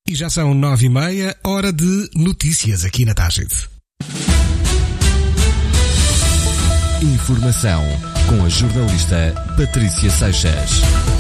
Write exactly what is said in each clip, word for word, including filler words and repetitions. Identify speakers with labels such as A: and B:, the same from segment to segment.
A: E já são nove e meia, hora de notícias aqui na Tágide.
B: Informação com a jornalista Patrícia Seixas.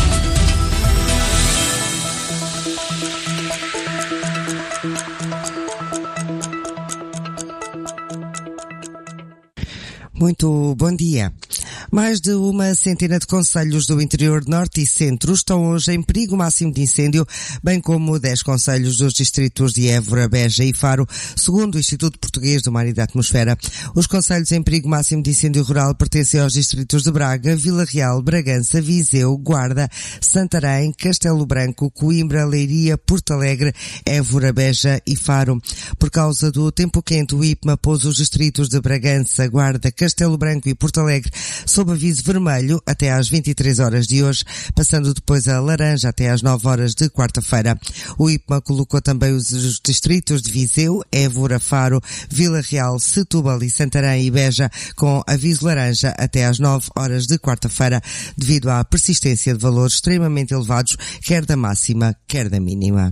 C: Muito bom dia. Mais de uma centena de concelhos do interior norte e centro estão hoje em perigo máximo de incêndio, bem como dez concelhos dos distritos de Évora, Beja e Faro, segundo o Instituto Português do Mar e da Atmosfera. Os concelhos em perigo máximo de incêndio rural pertencem aos distritos de Braga, Vila Real, Bragança, Viseu, Guarda, Santarém, Castelo Branco, Coimbra, Leiria, Porto Alegre, Évora, Beja e Faro. Por causa do tempo quente, o I P M A pôs os distritos de Bragança, Guarda, Castelo Branco e Porto Alegre sob aviso vermelho até às vinte e três horas de hoje, passando depois a laranja até às nove horas de quarta-feira. O I P M A colocou também os distritos de Viseu, Évora, Faro, Vila Real, Setúbal e Santarém e Beja com aviso laranja até às nove horas de quarta-feira, devido à persistência de valores extremamente elevados, quer da máxima, quer da mínima.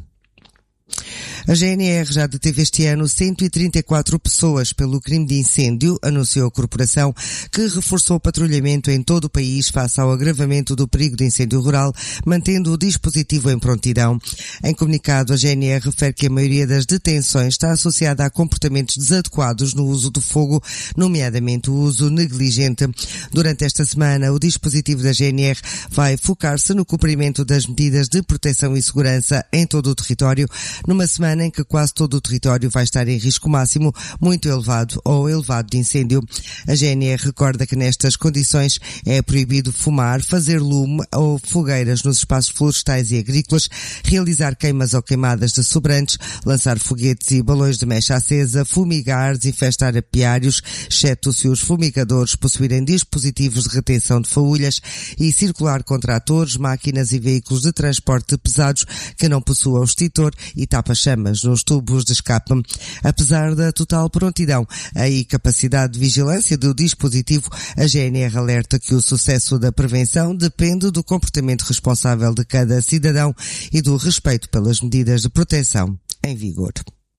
C: A G N R já deteve este ano cento e trinta e quatro pessoas pelo crime de incêndio, anunciou a corporação, que reforçou o patrulhamento em todo o país face ao agravamento do perigo de incêndio rural, mantendo o dispositivo em prontidão. Em comunicado, a G N R refere que a maioria das detenções está associada a comportamentos desadequados no uso do fogo, nomeadamente o uso negligente. Durante esta semana, o dispositivo da G N R vai focar-se no cumprimento das medidas de proteção e segurança em todo o território, numa semana em que quase todo o território vai estar em risco máximo, muito elevado ou elevado de incêndio. A G N R recorda que nestas condições é proibido fumar, fazer lume ou fogueiras nos espaços florestais e agrícolas, realizar queimas ou queimadas de sobrantes, lançar foguetes e balões de mecha acesa, fumigar, desinfestar apiários, exceto se os fumigadores possuírem dispositivos de retenção de faúlhas, e circular com tratores, máquinas e veículos de transporte pesados que não possuam extintor e tapa-chamas nos tubos de escape. Apesar da total prontidão e capacidade de vigilância do dispositivo, a G N R alerta que o sucesso da prevenção depende do comportamento responsável de cada cidadão e do respeito pelas medidas de proteção em vigor.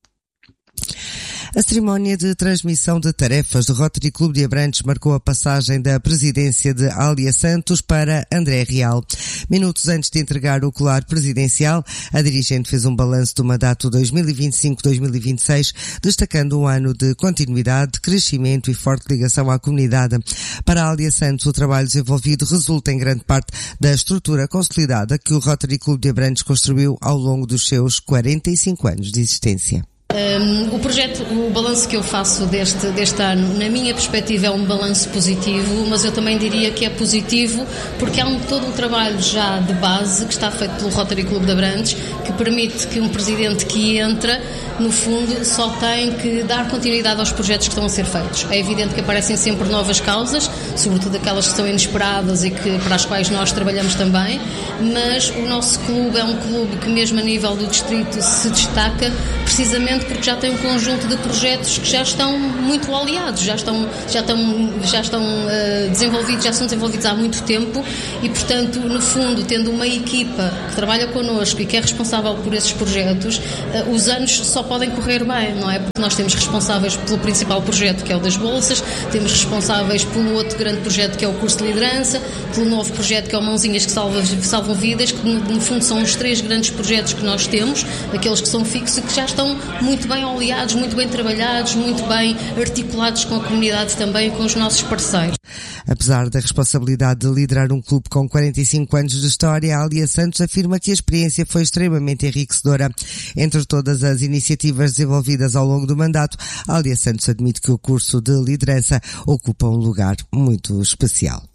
C: A cerimónia de transmissão de tarefas do Rotary Clube de Abrantes marcou a passagem da presidência de Ália Santos para André Real. Minutos antes de entregar o colar presidencial, a dirigente fez um balanço do mandato dois mil e vinte e cinco a dois mil e vinte e seis, destacando um ano de continuidade, crescimento e forte ligação à comunidade. Para Ália Santos, o trabalho desenvolvido resulta em grande parte da estrutura consolidada que o Rotary Clube de Abrantes construiu ao longo dos seus quarenta e cinco anos de existência.
D: Um, o projeto, o balanço que eu faço deste, deste ano, na minha perspectiva, é um balanço positivo, mas eu também diria que é positivo porque há um, todo um trabalho já de base que está feito pelo Rotary Clube de Abrantes, que permite que um presidente que entra, no fundo, só tem que dar continuidade aos projetos que estão a ser feitos. É evidente que aparecem sempre novas causas, sobretudo aquelas que são inesperadas e que, para as quais nós trabalhamos também, mas o nosso clube é um clube que, mesmo a nível do distrito, se destaca precisamente porque já tem um conjunto de projetos que já estão muito oleados, já estão, já estão, já estão uh, desenvolvidos, já são desenvolvidos há muito tempo e, portanto, no fundo, tendo uma equipa que trabalha connosco e que é responsável por esses projetos, uh, os anos só podem correr bem, não é? Porque nós temos responsáveis pelo principal projeto, que é o das bolsas, temos responsáveis pelo outro grande projeto, que é o curso de liderança, pelo novo projeto, que é o Mãozinhas que salva, salvam vidas, que no, no fundo são os três grandes projetos que nós temos, aqueles que são fixos e que já estão muito bem oleados, muito bem trabalhados, muito bem articulados com a comunidade também e com os nossos parceiros.
C: Apesar da responsabilidade de liderar um clube com quarenta e cinco anos de história, a Ália Santos afirma que a experiência foi extremamente enriquecedora. Entre todas as iniciativas desenvolvidas ao longo do mandato, a Ália Santos admite que o curso de liderança ocupa um lugar muito especial.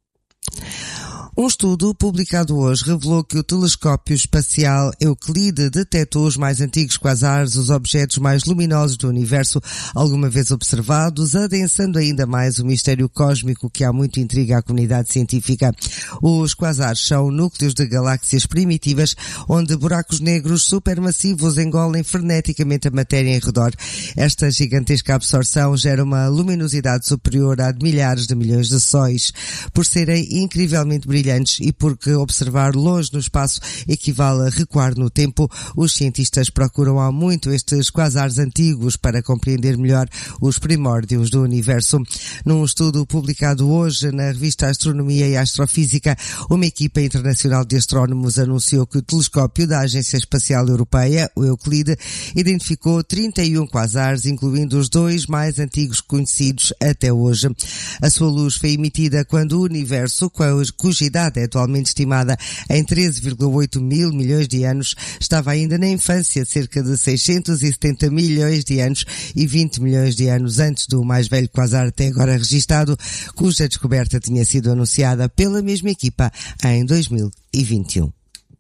C: Um estudo publicado hoje revelou que o telescópio espacial Euclide detectou os mais antigos quasares, os objetos mais luminosos do universo alguma vez observados, adensando ainda mais o mistério cósmico que há muito intriga à comunidade científica. Os quasares são núcleos de galáxias primitivas onde buracos negros supermassivos engolem freneticamente a matéria em redor. Esta gigantesca absorção gera uma luminosidade superior a de milhares de milhões de sóis. Por serem incrivelmente brilhantes, brilhantes e porque observar longe no espaço equivale a recuar no tempo, os cientistas procuram há muito estes quasares antigos para compreender melhor os primórdios do universo. Num estudo publicado hoje na revista Astronomia e Astrofísica, uma equipa internacional de astrónomos anunciou que o telescópio da Agência Espacial Europeia, o Euclide, identificou trinta e um quasares, incluindo os dois mais antigos conhecidos até hoje. A sua luz foi emitida quando o universo, cuja idade é atualmente estimada em treze vírgula oito mil milhões de anos, estava ainda na infância, cerca de seiscentos e setenta milhões de anos e vinte milhões de anos antes do mais velho quasar até agora registado, cuja descoberta tinha sido anunciada pela mesma equipa em dois mil e vinte e um.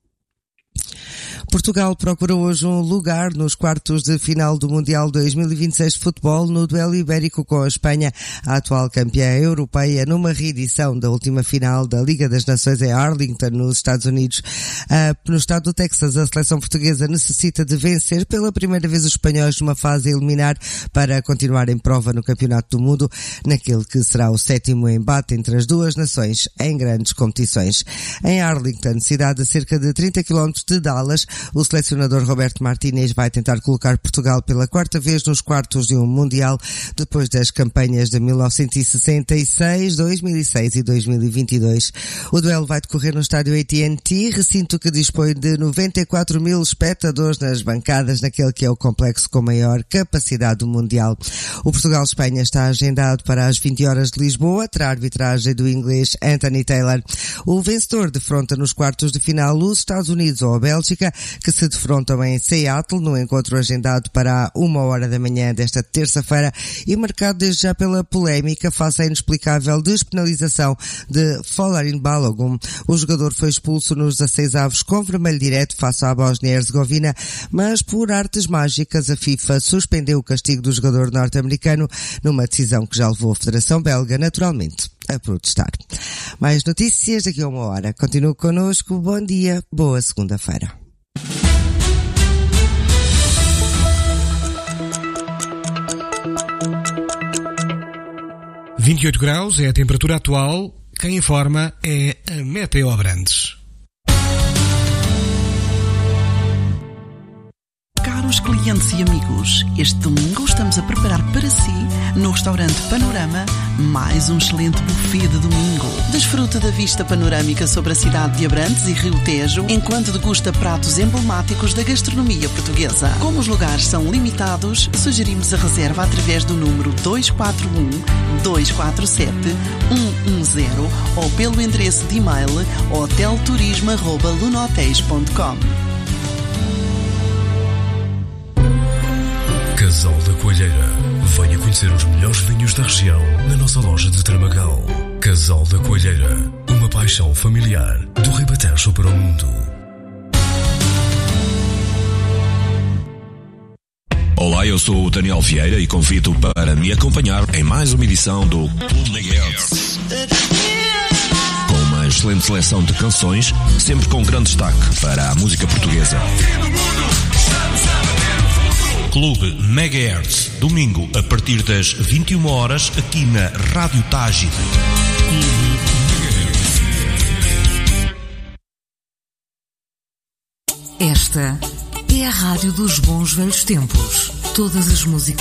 C: Portugal procura hoje um lugar nos quartos de final do Mundial dois mil e vinte e seis de futebol no duelo ibérico com a Espanha, a atual campeã europeia, numa reedição da última final da Liga das Nações em Arlington, nos Estados Unidos. Uh, no estado do Texas, a seleção portuguesa necessita de vencer pela primeira vez os espanhóis numa fase eliminar para continuar em prova no Campeonato do Mundo, naquele que será o sétimo embate entre as duas nações em grandes competições. Em Arlington, cidade a cerca de trinta quilómetros de Dallas, o selecionador Roberto Martínez vai tentar colocar Portugal pela quarta vez nos quartos de um Mundial, depois das campanhas de mil novecentos e sessenta e seis, dois mil e seis e dois mil e vinte e dois. O duelo vai decorrer no estádio A T and T, recinto que dispõe de noventa e quatro mil espectadores nas bancadas, naquele que é o complexo com maior capacidade do Mundial. O Portugal-Espanha está agendado para as vinte horas de Lisboa, terá a arbitragem do inglês Anthony Taylor. O vencedor defronta nos quartos de final os Estados Unidos ou a Bélgica, que se defrontam em Seattle, no encontro agendado para uma hora da manhã desta terça-feira e marcado desde já pela polémica face à inexplicável despenalização de Folarin Balogun. O jogador foi expulso nos dezasseis avos com vermelho direto face à Bósnia e Herzegovina, mas por artes mágicas a FIFA suspendeu o castigo do jogador norte-americano numa decisão que já levou a Federação Belga, naturalmente, a protestar. Mais notícias daqui a uma hora. Continue connosco. Bom dia, boa segunda-feira.
A: vinte e oito graus é a temperatura atual. Quem informa é a Meteobrandes.
E: Caros clientes e amigos, este domingo estamos a preparar para si, no restaurante Panorama, mais um excelente buffet de domingo. Desfruta da vista panorâmica sobre a cidade de Abrantes e Rio Tejo, enquanto degusta pratos emblemáticos da gastronomia portuguesa. Como os lugares são limitados, sugerimos a reserva através do número dois quatro um, dois quatro sete, um um zero ou pelo endereço de e-mail hotelturismo arroba lunotéis ponto com.
F: Casal da Coalheira. Venha conhecer os melhores vinhos da região na nossa loja de Tramagal. Casal da Coalheira. Uma paixão familiar do Ribatejo para o mundo.
G: Olá, eu sou o Daniel Vieira e convido para me acompanhar em mais uma edição do Clube Megahertz. Com uma excelente seleção de canções, sempre com grande destaque para a música portuguesa.
H: Clube Megahertz, domingo a partir das vinte e uma horas aqui na Rádio Tágida.
I: Esta é a rádio dos bons velhos tempos. Todas as músicas